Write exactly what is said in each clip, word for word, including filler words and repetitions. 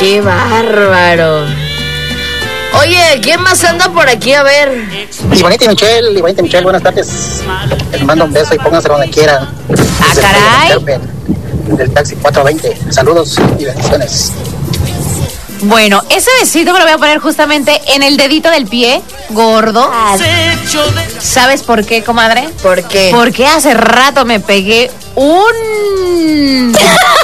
¡Qué bárbaro! Oye, ¿quién más anda por aquí? A ver. Ivonita y Michelle, Ivonita y Michelle, buenas tardes. Les mando un beso y pónganse donde quieran. ¡Ah, caray! Del taxi cuatro veinte. Saludos y bendiciones. Bueno, ese besito me lo voy a poner justamente en el dedito del pie, gordo. ¿Sabes por qué, comadre? ¿Por qué? Porque hace rato me pegué un...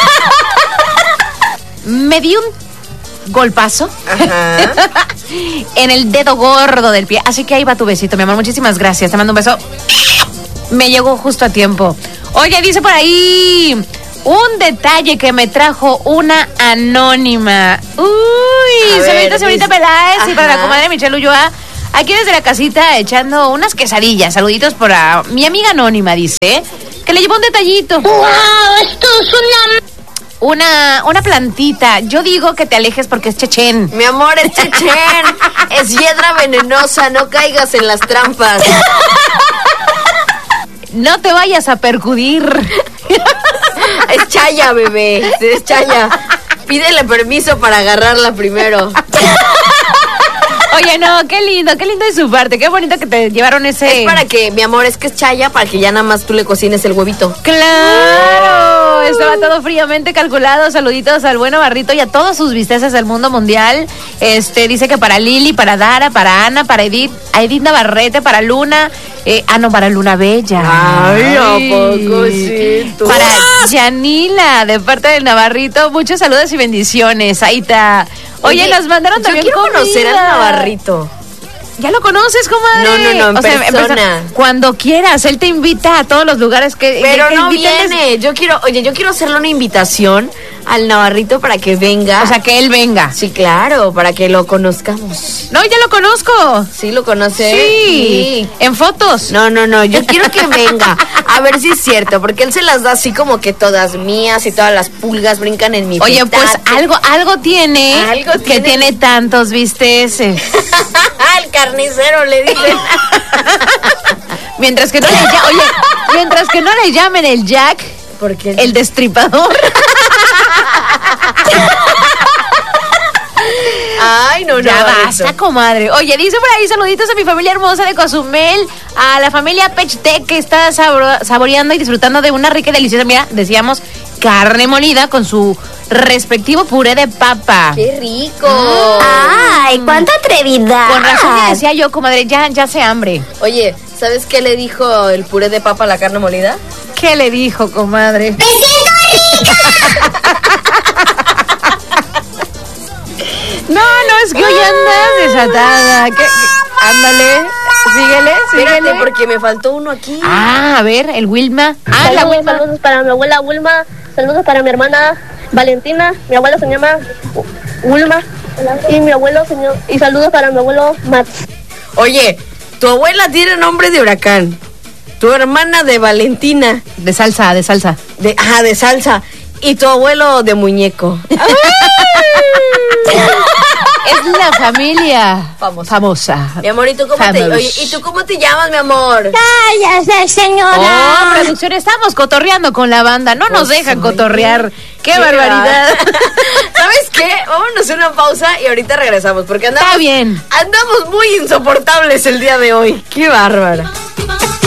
me di un golpazo. Ajá. En el dedo gordo del pie. Así que ahí va tu besito, mi amor. Muchísimas gracias. Te mando un beso. Me llegó justo a tiempo. Oye, dice por ahí... un detalle que me trajo una anónima. Uy, señorita, señorita Peláez. Y para la comadre Michelle Ulloa, aquí desde la casita echando unas quesadillas. Saluditos por a mi amiga anónima, dice, que le llevó un detallito. ¡Wow! Esto es una... Una, una plantita. Yo digo que te alejes porque es Chechen. Mi amor, es Chechen. Es hiedra venenosa, no caigas en las trampas. No te vayas a percudir. Es chaya, bebé. Es chaya. Pídele permiso para agarrarla primero. Oye, no, qué lindo, qué lindo de su parte. Qué bonito que te llevaron ese... Es para que, mi amor, es que es chaya, para que ya nada más tú le cocines el huevito. ¡Claro! Estaba todo fríamente calculado. Saluditos al bueno Barrito y a todos sus visteces del mundo mundial. Este, dice que para Lili, para Dara, para Ana, para Edith, a Edith Navarrete, para Luna, eh, ah, no, para Luna Bella. Ay, ¿a poco sí? Tú? Para Yanila, de parte del Navarrito. Muchos saludos y bendiciones. Ahí está. Oye, Oye, nos mandaron también yo quiero comida. conocer al Navarrito. ¿Ya lo conoces, comadre? No, no, no, en o sea, persona. En cuando quieras, él te invita a todos los lugares que... Pero que no inviten. viene. Yo quiero, oye, yo quiero hacerle una invitación al Navarrito para que venga. O sea, que él venga. Sí, claro, para que lo conozcamos. No, ya lo conozco. ¿Sí lo conoces? Sí, sí. En fotos. No, no, no, yo quiero que venga. A ver si es cierto, porque él se las da así como que todas mías y todas las pulgas brincan en mi Oye, petate. pues algo, algo tiene. Algo que tiene. tiene tantos, ¿viste? Ese. El carnicero le dicen. Mientras que no le llamen, oye, mientras que no le llamen el Jack, porque el destripador. Ay, no, no. Ya no, basta, comadre. Oye, dice por ahí, saluditos a mi familia hermosa de Cozumel, a la familia Pechtec que está sabor- saboreando y disfrutando de una rica y deliciosa, mira, decíamos, carne molida con su respectivo puré de papa. ¡Qué rico! ¡Ay, cuánta atrevidad! Con razón me decía yo, comadre, ya, ya se hambre. Oye, ¿sabes qué le dijo el puré de papa a la carne molida? ¿Qué le dijo, comadre? ¡Me siento rica! No, no, es que hoy andas desatada. ¿Qué? Ándale, síguele, Espérate, síguele. porque me faltó uno aquí. Ah, a ver, el Wilma. Ah, la Saludos, Wilma. saludos para mi abuela Wilma, saludos para mi hermana Valentina, mi abuela se llama Wilma y mi abuelo señor y saludos para mi abuelo Max. Oye, tu abuela tiene nombre de huracán. Tu hermana de Valentina. De salsa, de salsa. De, ah, de salsa. Y tu abuelo de muñeco. Es la familia Famosa. famosa. Mi amor, ¿y tú cómo te, Famous. oye, ¿y tú cómo te llamas, mi amor? ¡Cállate, Oh, señora! producción, estamos cotorreando con la banda. No nos Pues, dejan oye, cotorrear. ¡Qué, qué barbaridad! ¿Sabes qué? Vámonos a una pausa y ahorita regresamos. Porque andamos, Está bien. andamos muy insoportables el día de hoy. ¡Qué bárbara!